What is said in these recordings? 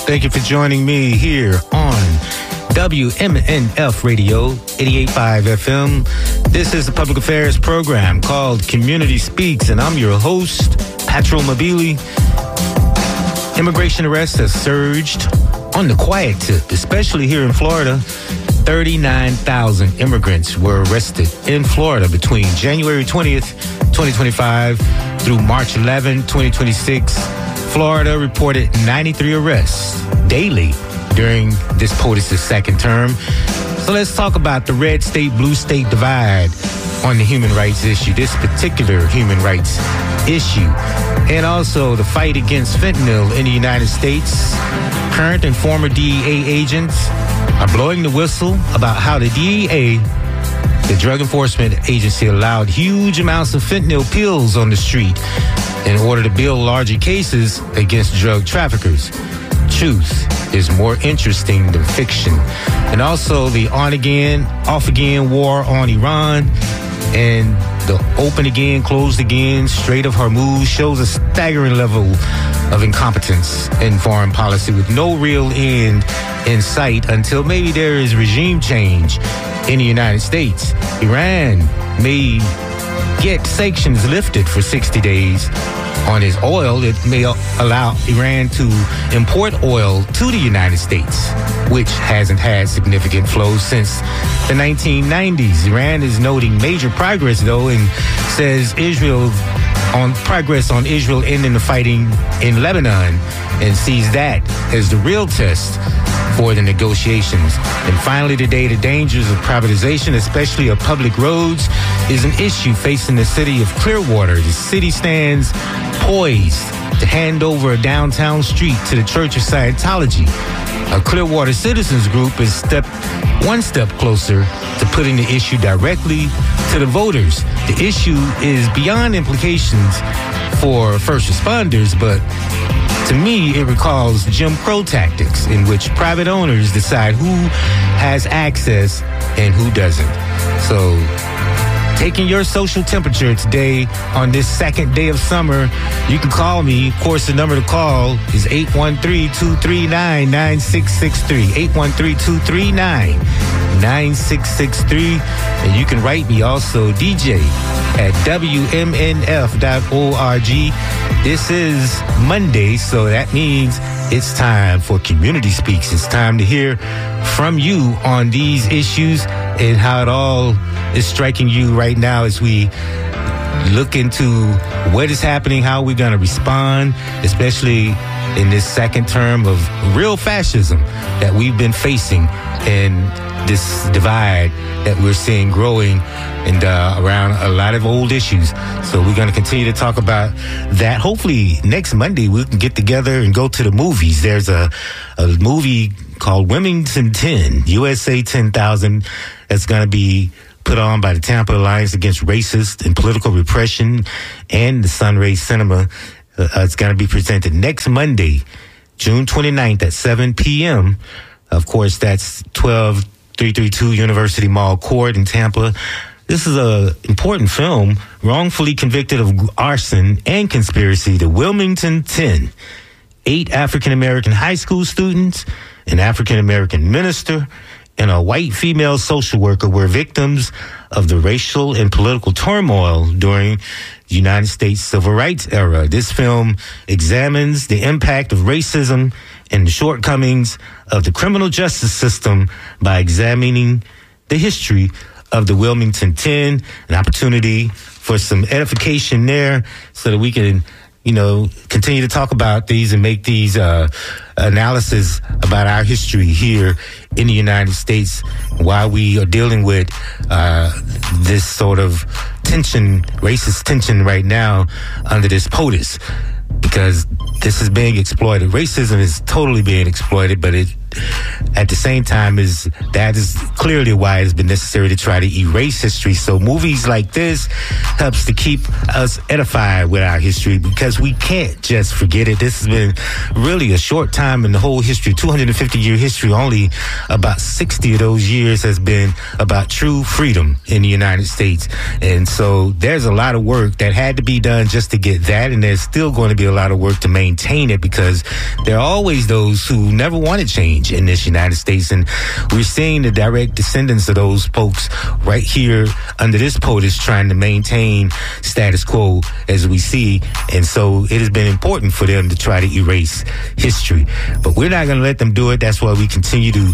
Thank you for joining me here on WMNF Radio 88.5 FM. This is the public affairs program called Community Speaks, and I'm your host, Patrol Mabili. Immigration arrests have surged on the quiet tip, especially here in Florida. 39,000 immigrants were arrested in Florida between January 20th, 2025 through March 11, 2026. Florida reported 93 arrests daily during this POTUS's second term. So let's talk about the red state, blue state divide on the human rights issue, this particular human rights issue, and also the fight against fentanyl in the United States. Current and former DEA agents are blowing the whistle about how the DEA, the Drug Enforcement Agency, allowed huge amounts of fentanyl pills on the street in order to build larger cases against drug traffickers. Truth is more interesting than fiction. And also the on-again, off-again war on Iran and the open again, closed again, Strait of Hormuz shows a staggering level of incompetence in foreign policy with no real end in sight until maybe there is regime change in the United States. Iran may get sanctions lifted for 60 days on its oil. It may allow Iran to import oil to the United States, which hasn't had significant flows since the 1990s. Iran is noting major progress, though, and says progress on Israel ending the fighting in Lebanon, and sees that as the real test for the negotiations. And finally today, the dangers of privatization, especially of public roads, is an issue facing the city of Clearwater. The city stands poised to hand over a downtown street to the Church of Scientology. A Clearwater Citizens Group is one step closer to putting the issue directly to the voters. The issue is beyond implications for first responders, but to me, it recalls Jim Crow tactics in which private owners decide who has access and who doesn't. So, taking your social temperature today on this second day of summer, you can call me. Of course, the number to call is 813-239-9663. 813-239-9663. And you can write me also, DJ at WMNF.org. This is Monday, so that means it's time for Community Speaks. It's time to hear from you on these issues and how it all is striking you right now as we look into what is happening, how we're going to respond, especially in this second term of real fascism that we've been facing and this divide that we're seeing growing and around a lot of old issues. So we're going to continue to talk about that. Hopefully next Monday we can get together and go to the movies. There's a movie called Wilmington 10, USA 10,000, that's going to be put on by the Tampa Alliance Against Racist and Political Repression and the Sunray Cinema. It's going to be presented next Monday, June 29th at 7 p.m. Of course, that's 12332 University Mall Court in Tampa. This is an important film, wrongfully convicted of arson and conspiracy. The Wilmington 10. 8 African-American high school students, an African-American minister, and a white female social worker were victims of the racial and political turmoil during the United States Civil Rights era. This film examines the impact of racism and the shortcomings of the criminal justice system by examining the history of the Wilmington 10, an opportunity for some edification there so that we can, continue to talk about these and make these analysis about our history here in the United States, why we are dealing with this sort of tension, racist tension right now under this POTUS, because this is being exploited. Racism is totally being exploited, but it at the same time, that is clearly why it's been necessary to try to erase history. So movies like this helps to keep us edified with our history, because we can't just forget it. This has been really a short time in the whole history, 250-year history. Only about 60 of those years has been about true freedom in the United States. And so there's a lot of work that had to be done just to get that, and there's still going to be a lot of work to maintain it, because there are always those who never wanted change in this United States, and we're seeing the direct descendants of those folks right here under this POTUS trying to maintain status quo as we see. And so it has been important for them to try to erase history, but we're not going to let them do it. That's why we continue to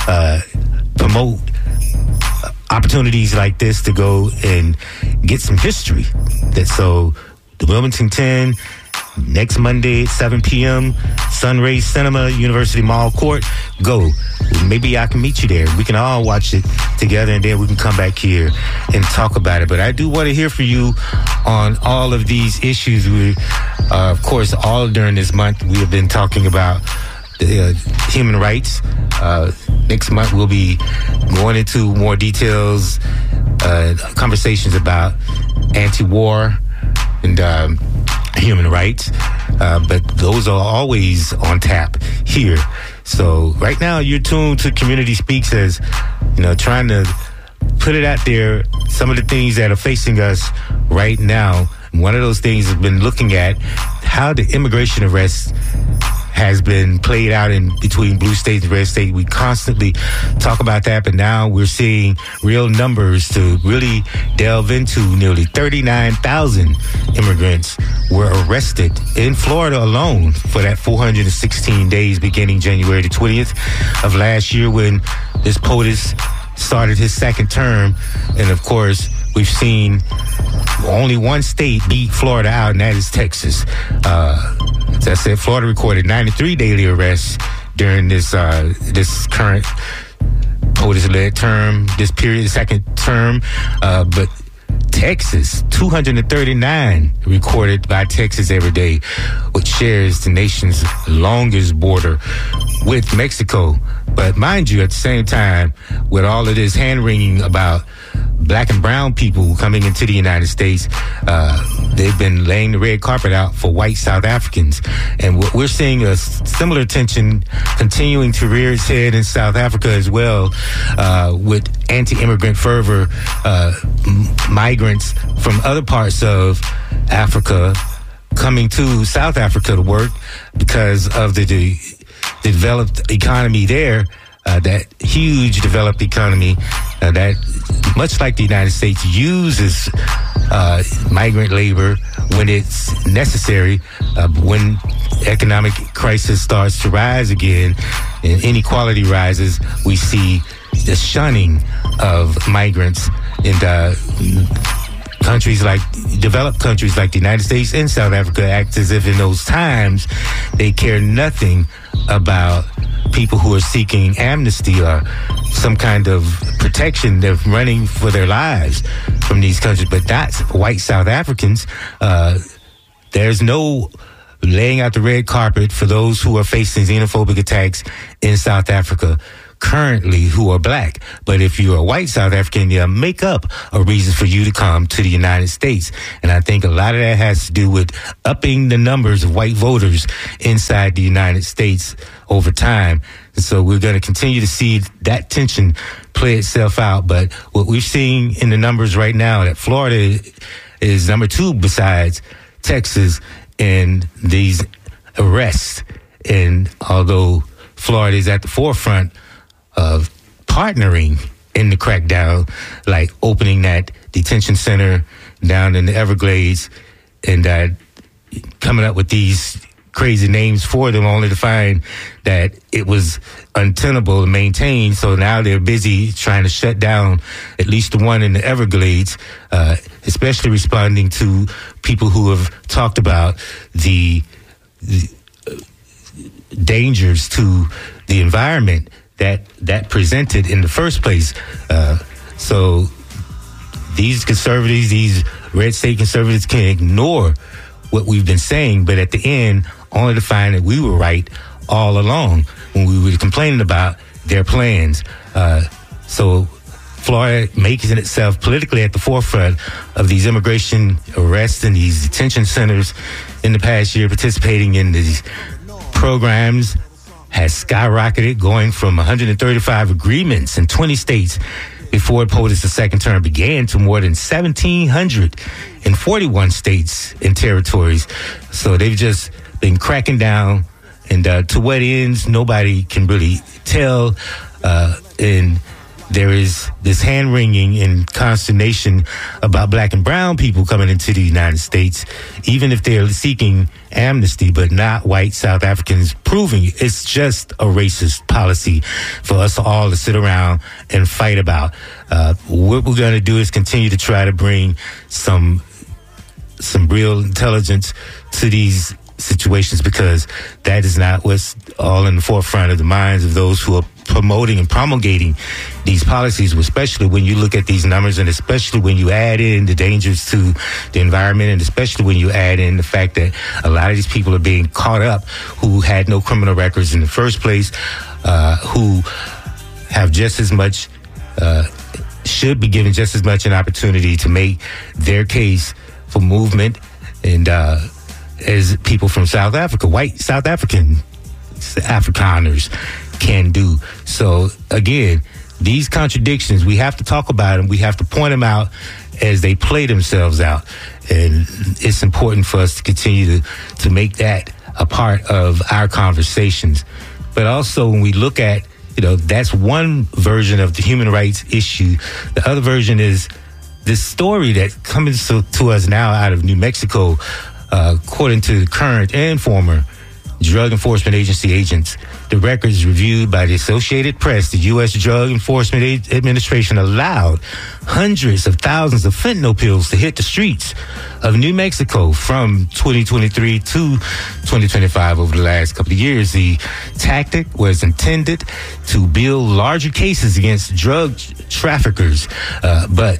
promote opportunities like this to go and get some history. So the Wilmington 10, next Monday at 7 p.m., Sunray Cinema, University Mall Court. Go. Maybe I can meet you there. We can all watch it together, and then we can come back here and talk about it. But I do want to hear from you on all of these issues. We, of course, all during this month, we have been talking about human rights. Next month, we'll be going into more details, conversations about anti-war and human rights, but those are always on tap here. So right now you're tuned to Community Speaks, as trying to put it out there, some of the things that are facing us right now. One of those things has been looking at how the immigration arrest has been played out in between blue states and red states. We constantly talk about that, but now we're seeing real numbers to really delve into. Nearly 39,000 immigrants were arrested in Florida alone for that 416 days beginning January the 20th of last year, when this POTUS started his second term. And of course, we've seen only one state beat Florida out, and that is Texas. As I said, Florida recorded 93 daily arrests during this current POTUS-led term, this period, second term. But Texas, 239 recorded by Texas every day, which shares the nation's longest border with Mexico. But mind you, at the same time, with all of this hand-wringing about black and brown people coming into the United States, they've been laying the red carpet out for white South Africans. And we're seeing a similar tension continuing to rear its head in South Africa as well, with anti-immigrant fervor, migrants from other parts of Africa coming to South Africa to work because of the developed economy there, that huge developed economy that, much like the United States, uses migrant labor when it's necessary. When economic crisis starts to rise again and inequality rises, we see the shunning of migrants in developed countries like the United States and South Africa act as if in those times they care nothing about people who are seeking amnesty or some kind of protection. They're running for their lives from these countries, but that's white South Africans. There's no laying out the red carpet for those who are facing xenophobic attacks in South Africa currently who are black. But if you're a white South African, they'll make up a reason for you to come to the United States. And I think a lot of that has to do with upping the numbers of white voters inside the United States over time. And so we're going to continue to see that tension play itself out. But what we're seeing in the numbers right now, that Florida is number 2 besides Texas in these arrests. And although Florida is at the forefront of partnering in the crackdown, like opening that detention center down in the Everglades and coming up with these crazy names for them, only to find that it was untenable to maintain. So now they're busy trying to shut down at least the one in the Everglades, especially responding to people who have talked about the dangers to the environment that presented in the first place. So these conservatives, these red state conservatives, can ignore what we've been saying, but at the end, only to find that we were right all along when we were complaining about their plans. So Florida making itself politically at the forefront of these immigration arrests and these detention centers in the past year, participating in these programs has skyrocketed, going from 135 agreements in 20 states before POTUS' second term began to more than 1,700 in 41 states and territories. So they've just been cracking down, and to what ends, nobody can really tell. And there is this hand-wringing and consternation about black and brown people coming into the United States, even if they're seeking amnesty, but not white South Africans, proving it's just a racist policy for us all to sit around and fight about. What we're going to do is continue to try to bring some real intelligence to these situations, because that is not what's all in the forefront of the minds of those who are promoting and promulgating these policies, especially when you look at these numbers, and especially when you add in the dangers to the environment, and especially when you add in the fact that a lot of these people are being caught up who had no criminal records in the first place, who have just as much, should be given just as much an opportunity to make their case for movement, and as people from South Africa, white South Afrikaners can do. So again, these contradictions, we have to talk about them. We have to point them out as they play themselves out. And it's important for us to continue to make that a part of our conversations. But also when we look at, that's one version of the human rights issue. The other version is this story that comes to us now out of New Mexico, according to current and former Drug Enforcement Agency agents. The records reviewed by the Associated Press, the U.S. Drug Enforcement Administration allowed hundreds of thousands of fentanyl pills to hit the streets of New Mexico from 2023 to 2025 over the last couple of years. The tactic was intended to build larger cases against drug traffickers, but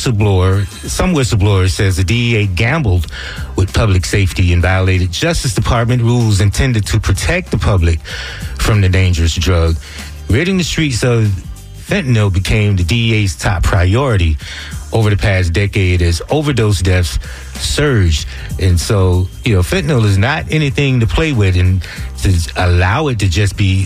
some whistleblower says the DEA gambled with public safety and violated Justice Department rules intended to protect the public from the dangerous drug. Ridding the streets of fentanyl became the DEA's top priority over the past decade as overdose deaths surged. And so, fentanyl is not anything to play with, and to allow it to just be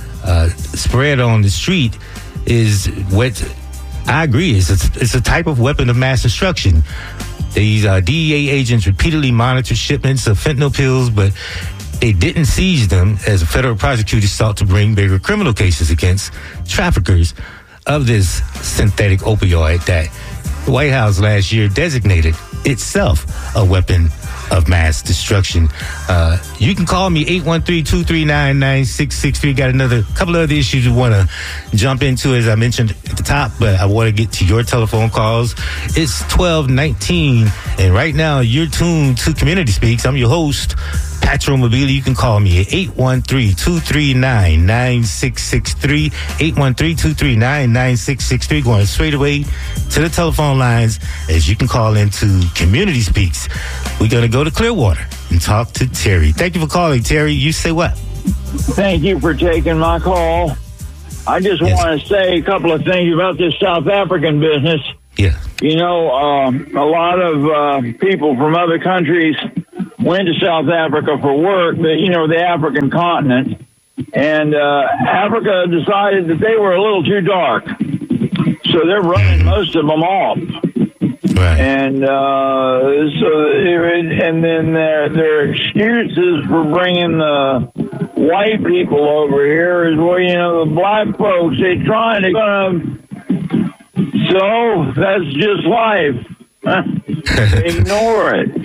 spread on the street is what I agree is it's a type of weapon of mass destruction. These DEA agents repeatedly monitored shipments of fentanyl pills, but they didn't seize them as federal prosecutors sought to bring bigger criminal cases against traffickers of this synthetic opioid that the White House last year designated itself a weapon of mass destruction. You can call me 813-239-9663. Got another couple of other issues we want to jump into, as I mentioned at the top, but I want to get to your telephone calls. It's 12:19, and right now you're tuned to Community Speaks. I'm your host, Patro Mobili. You can call me at 813-239-9663, 813-239-9663. Going straight away to the telephone lines, as you can call into Community Speaks. We're going to go to Clearwater and talk to Terry. Thank you for calling, Terry. You say what? Thank you for taking my call. I just want to say a couple of things about this South African business. Yeah. A lot of people from other countries went to South Africa for work, the African continent, and Africa decided that they were a little too dark. So they're running most of them off. Right. And and then their excuses for bringing the white people over here is, the black folks, they're trying to so that's just life. Ignore it.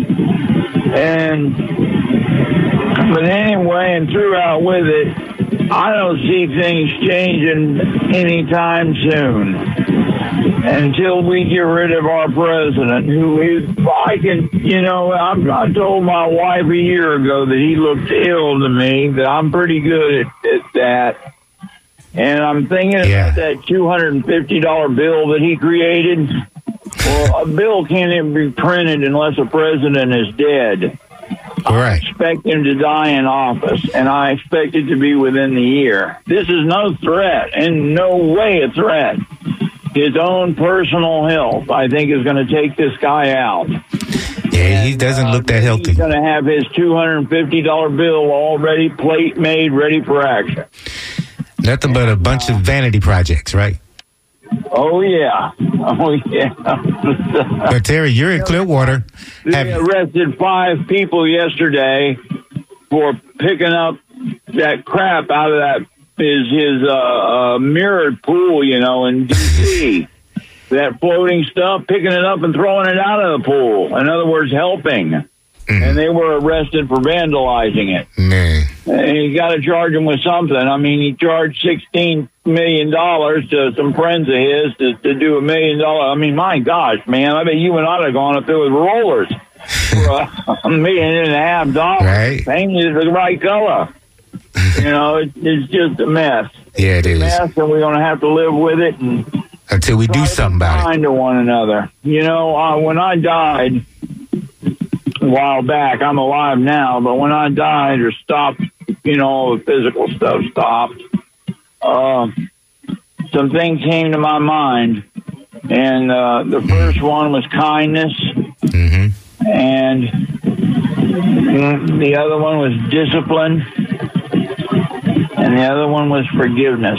But anyway, and throughout with it, I don't see things changing anytime soon until we get rid of our president, who is, I told my wife a year ago that he looked ill to me, that I'm pretty good at that. And I'm thinking about that $250 bill that he created. Well, a bill can't even be printed unless a president is dead. I expect him to die in office, and I expect it to be within the year. This is no threat, in no way a threat. His own personal health, I think, is going to take this guy out. Yeah, he doesn't look that healthy. He's going to have his $250 bill already plate made, ready for action. Nothing but a bunch of vanity projects, right? Oh, yeah. Oh, yeah. But, Terry, you're in Clearwater. They arrested 5 people yesterday for picking up that crap out of that his mirrored pool, in D.C. That floating stuff, picking it up and throwing it out of the pool. In other words, helping. And they were arrested for vandalizing it. Man. And you got to charge him with something. I mean, he charged $16 million to some friends of his to do $1 million. I mean, my gosh, man, I bet you and I have gone up there with rollers for $1.5 million. Right. Paint is the right color. It's just a mess. Yeah, it is. It's a mess, and we're going to have to live with it until we do something about it. Kind to one another. When I died a while back, I'm alive now, but when I died or stopped, all the physical stuff stopped, some things came to my mind. And the first one was kindness. Mm-hmm. And the other one was discipline. And the other one was forgiveness.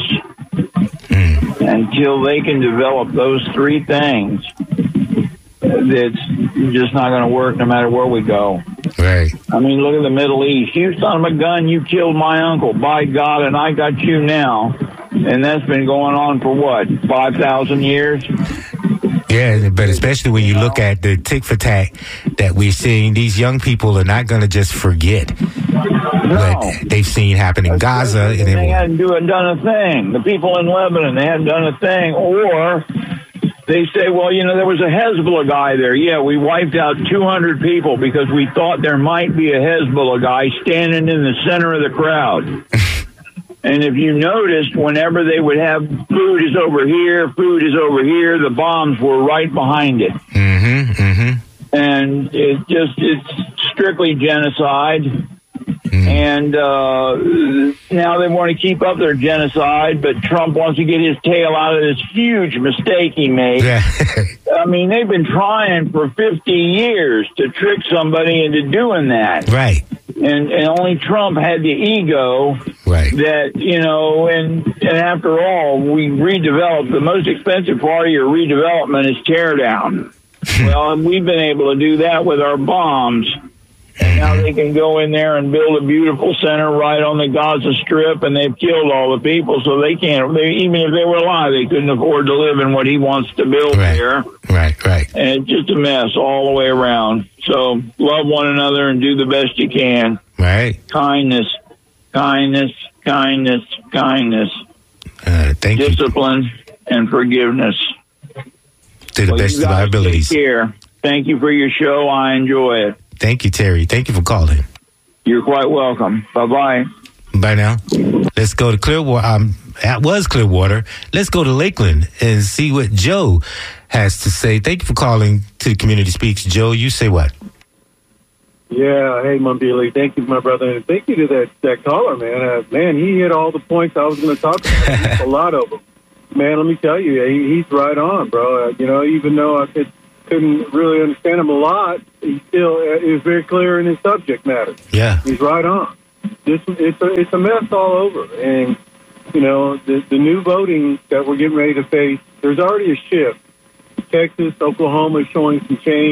Until they can develop those 3 things, it's just not going to work no matter where we go. Right. I mean, look at the Middle East. You son of a gun, you killed my uncle. By God, and I got you now. And that's been going on for what, 5,000 years? Yeah, but especially when you look at the tick for tack that we're seeing, these young people are not going to just forget what they've seen happen in Gaza. And they hadn't done a thing. The people in Lebanon, they hadn't done a thing. Or they say, well, there was a Hezbollah guy there. Yeah, we wiped out 200 people because we thought there might be a Hezbollah guy standing in the center of the crowd. And if you noticed, whenever they would have food is over here, the bombs were right behind it. Mm-hmm, mm-hmm. And it's strictly genocide. Mm-hmm. And now they want to keep up their genocide, but Trump wants to get his tail out of this huge mistake he made. Yeah. I mean, they've been trying for 50 years to trick somebody into doing that. Right. And only Trump had the ego that, and after all, we redeveloped. The most expensive part of your redevelopment is tear down. Well, we've been able to do that with our bombs. And now they can go in there and build a beautiful center right on the Gaza Strip, and they've killed all the people, so they can't, even if they were alive, they couldn't afford to live in what he wants to build there. Right. And it's just a mess all the way around. So love one another and do the best you can. Right. Kindness. Thank you. Discipline and forgiveness. To the best of our abilities. Take care. Thank you for your show. I enjoy it. Thank you, Terry. Thank you for calling. You're quite welcome. Bye-bye. Bye now. Let's go to Clearwater. That was Clearwater. Let's go to Lakeland and see what Joe has to say. Thank you for calling to the Community Speaks. Joe, you say what? Yeah, hey, Mambili. Thank you, my brother. And thank you to that caller, man. Man, he hit all the points I was going to talk about. A lot of them. Man, let me tell you, he's right on, bro. Even though I couldn't really understand him a lot, he still is very clear in his subject matter. Yeah. He's right on. It's a mess all over. And, the new voting that we're getting ready to face, there's already a shift. Texas, Oklahoma is showing some change.